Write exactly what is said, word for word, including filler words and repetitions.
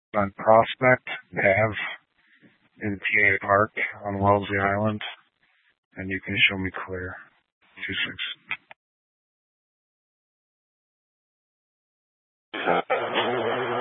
on Prospect Ave in P A Park on Wellesley Island, and you can show me clear. Two six.